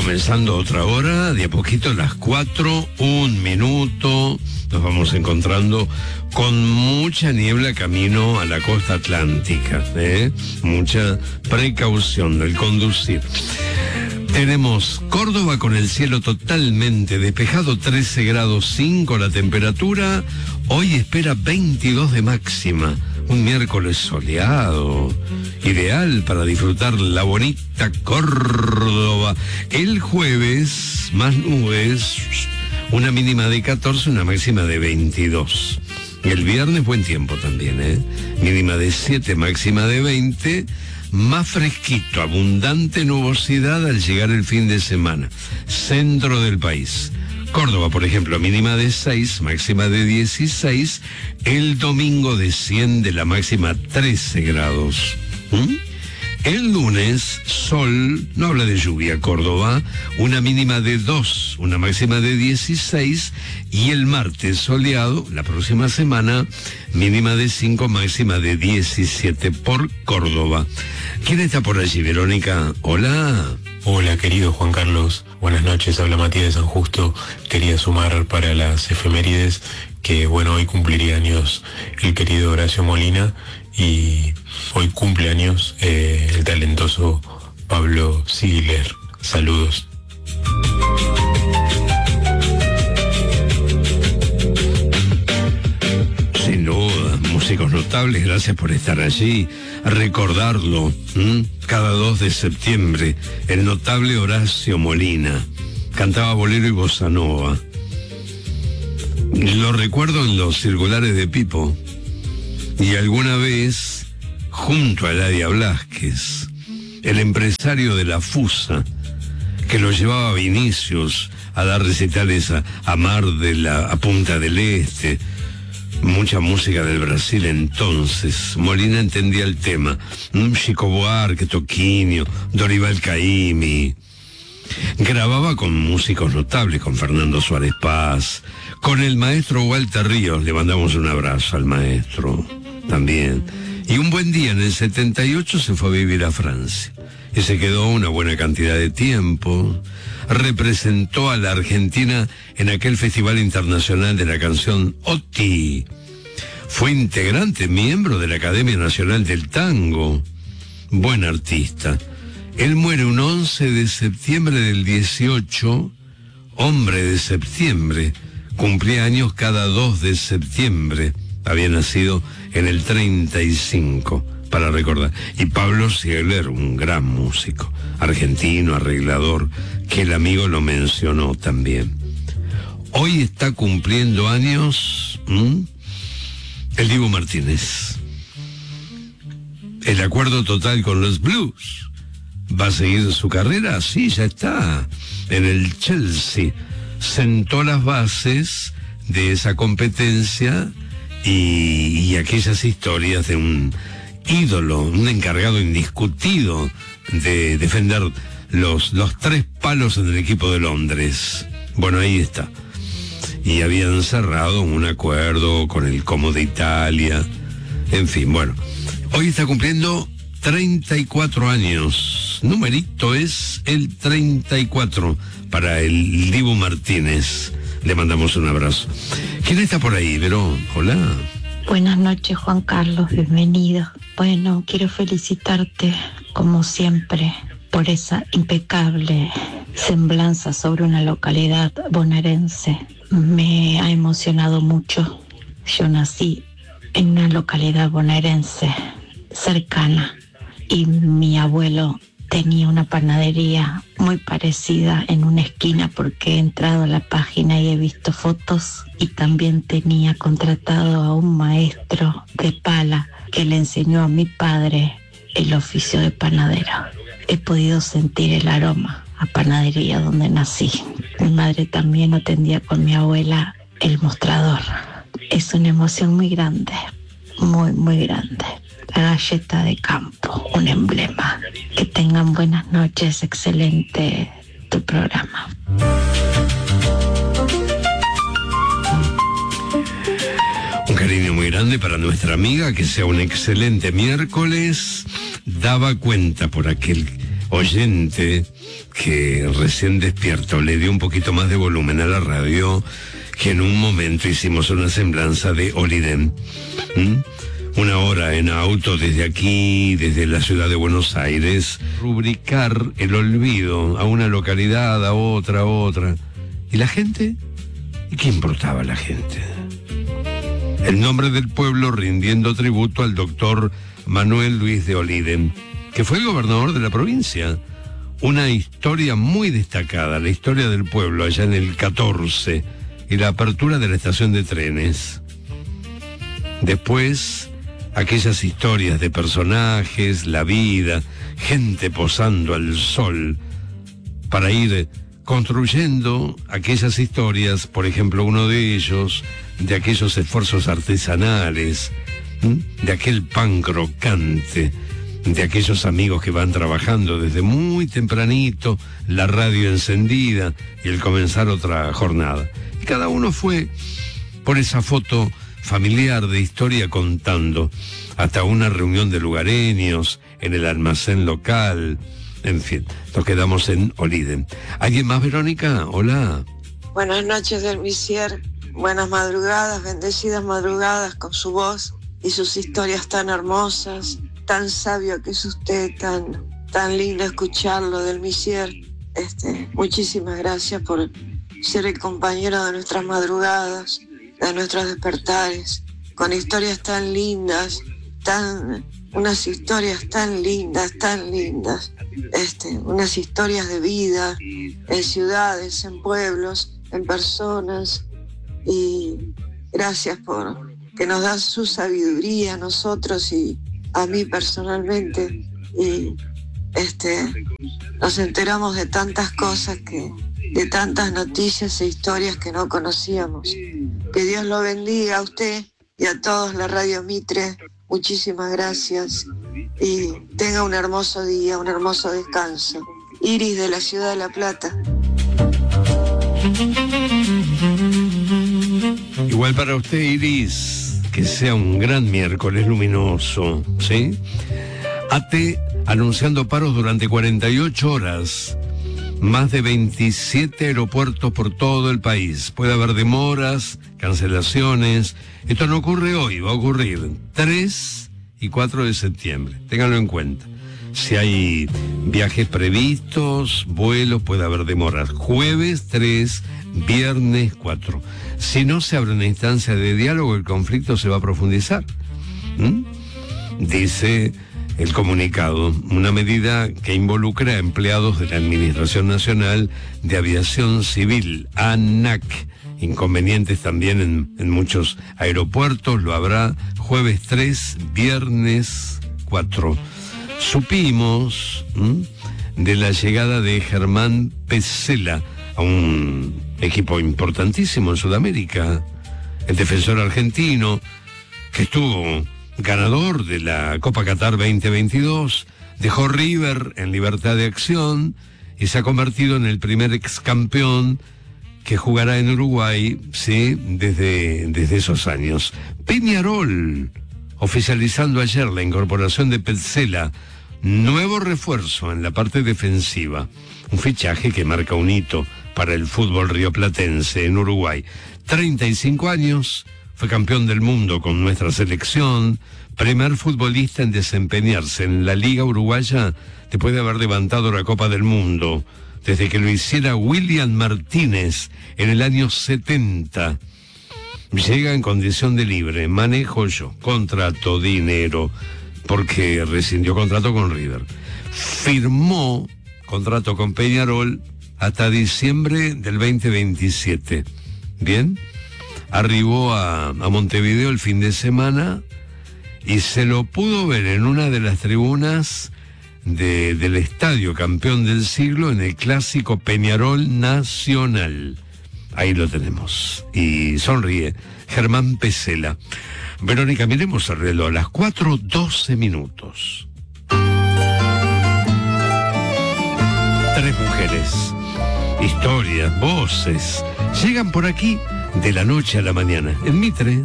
Comenzando otra hora, de a poquito las 4, 1 minuto, nos vamos encontrando con mucha niebla camino a la costa atlántica, mucha precaución del conducir. Tenemos Córdoba con el cielo totalmente despejado, 13 grados 5 la temperatura, hoy espera 22 de máxima, un miércoles soleado, ideal para disfrutar la bonita Córdoba. El jueves, más nubes, una mínima de 14, una máxima de 22. El viernes buen tiempo también, mínima de 7, máxima de 20. Más fresquito, abundante nubosidad al llegar el fin de semana. Centro del país. Córdoba, por ejemplo, mínima de 6, máxima de 16. El domingo desciende la máxima 13 grados. El lunes, sol, no habla de lluvia, Córdoba, una mínima de 2, una máxima de 16, y el martes, soleado, la próxima semana, mínima de 5, máxima de 17 por Córdoba. ¿Quién está por allí, Verónica? Hola. Hola, querido Juan Carlos. Buenas noches, habla Matías de San Justo. Quería sumar para las efemérides que, bueno, hoy cumpliría años el querido Horacio Molina y hoy cumple años el talentoso Pablo Ziegler. Saludos. Sin duda, músicos notables, gracias por estar allí. Recordarlo, cada 2 de septiembre, el notable Horacio Molina cantaba bolero y bossa nova. Lo recuerdo en los circulares de Pipo, y alguna vez, junto a Eladia Blasquez, el empresario de la Fusa, que lo llevaba a Vinicius a dar recitales a Mar a Punta del Este, mucha música del Brasil entonces. Molina entendía el tema. Chico Buarque, Toquinho, Dorival Caymmi. Grababa con músicos notables, con Fernando Suárez Paz, con el maestro Walter Ríos. Le mandamos un abrazo al maestro también. Y un buen día, en el 78, se fue a vivir a Francia y se quedó una buena cantidad de tiempo. Representó a la Argentina en aquel Festival Internacional de la Canción OTI. Fue integrante, miembro de la Academia Nacional del Tango. Buen artista. Él muere un 11 de septiembre del 18, hombre de septiembre. Cumplía años cada 2 de septiembre. Había nacido en el 35, para recordar. Y Pablo Ziegler, un gran músico, argentino, arreglador, que el amigo lo mencionó también. Hoy está cumpliendo años el Dibu Martínez. El acuerdo total con los Blues. ¿Va a seguir su carrera? Sí, ya está. En el Chelsea. Sentó las bases de esa competencia y aquellas historias de un ídolo, un encargado indiscutido de defender los 3 palos en el equipo de Londres. Bueno, ahí está. Y habían cerrado un acuerdo con el Como de Italia. En fin, bueno. Hoy está cumpliendo 34 años. Numerito es el 34 para el Dibu Martínez. Le mandamos un abrazo. ¿Quién está por ahí, Verón? Hola. Buenas noches, Juan Carlos, bienvenido. Bueno, quiero felicitarte, como siempre, por esa impecable semblanza sobre una localidad bonaerense. Me ha emocionado mucho. Yo nací en una localidad bonaerense cercana y mi abuelo tenía una panadería muy parecida en una esquina, porque he entrado a la página y he visto fotos, y también tenía contratado a un maestro de pala que le enseñó a mi padre el oficio de panadero. He podido sentir el aroma a panadería donde nací. Mi madre también atendía con mi abuela el mostrador. Es una emoción muy grande, muy, muy grande. La galleta de campo, un emblema. Que tengan buenas noches, excelente tu programa. Un cariño muy grande para nuestra amiga, que sea un excelente miércoles. Daba cuenta por aquel oyente que recién despierto le dio un poquito más de volumen a la radio, que en un momento hicimos una semblanza de Oliden. Una hora en auto desde aquí, desde la ciudad de Buenos Aires, rubricar el olvido a una localidad, a otra. ¿Y la gente? ¿Y qué importaba la gente? El nombre del pueblo rindiendo tributo al doctor Manuel Luis de Oliden, que fue el gobernador de la provincia. Una historia muy destacada, la historia del pueblo allá en el 14 y la apertura de la estación de trenes. Después, aquellas historias de personajes, la vida, gente posando al sol, para ir construyendo aquellas historias, por ejemplo, uno de ellos, de aquellos esfuerzos artesanales, de aquel pan crocante, de aquellos amigos que van trabajando desde muy tempranito, la radio encendida y el comenzar otra jornada. Y cada uno fue por esa foto familiar de historia contando, hasta una reunión de lugareños en el almacén local. En fin, nos quedamos en Oliden. ¿Alguien más, Verónica? Hola. Buenas noches, del Visier. Buenas madrugadas, bendecidas madrugadas con su voz y sus historias tan hermosas. Tan sabio que es usted, tan lindo escucharlo, del Visier. Muchísimas gracias por ser el compañero de nuestras madrugadas, de nuestros despertares, con historias tan lindas, unas historias tan lindas, unas historias de vida, en ciudades, en pueblos, en personas, y gracias por que nos da su sabiduría a nosotros y a mí personalmente, y nos enteramos de tantas cosas, de tantas noticias e historias que no conocíamos. Que Dios lo bendiga a usted y a todos la Radio Mitre. Muchísimas gracias y tenga un hermoso día, un hermoso descanso. Iris, de la ciudad de La Plata. Igual para usted, Iris, que sea un gran miércoles luminoso, ¿sí? ATE anunciando paros durante 48 horas. Más de 27 aeropuertos por todo el país. Puede haber demoras, cancelaciones. Esto no ocurre hoy, va a ocurrir 3 y 4 de septiembre. Ténganlo en cuenta. Si hay viajes previstos, vuelos, puede haber demoras. Jueves 3, viernes 4. Si no se abre una instancia de diálogo, el conflicto se va a profundizar. Dice el comunicado, una medida que involucra a empleados de la Administración Nacional de Aviación Civil, ANAC. Inconvenientes también en muchos aeropuertos, lo habrá jueves 3, viernes 4. Supimos de la llegada de Germán Pesela a un equipo importantísimo en Sudamérica, el defensor argentino, que estuvo ganador de la Copa Qatar 2022, dejó River en libertad de acción y se ha convertido en el primer ex campeón que jugará en Uruguay, sí, desde esos años. Peñarol, oficializando ayer la incorporación de Pesela, nuevo refuerzo en la parte defensiva, un fichaje que marca un hito para el fútbol rioplatense en Uruguay. 35 años, fue campeón del mundo con nuestra selección, primer futbolista en desempeñarse en la Liga Uruguaya después de haber levantado la Copa del Mundo, desde que lo hiciera William Martínez en el año 70. Llega en condición de libre, manejo yo, contrato, dinero, porque rescindió contrato con River. Firmó contrato con Peñarol hasta diciembre del 2027. Bien, arribó a Montevideo el fin de semana y se lo pudo ver en una de las tribunas del estadio campeón del siglo, en el clásico Peñarol Nacional. Ahí lo tenemos. Y sonríe Germán Pesela. Verónica, miremos el reloj, a las 4:12 minutos. 3 mujeres, historias, voces, llegan por aquí de la noche a la mañana. En Mitre.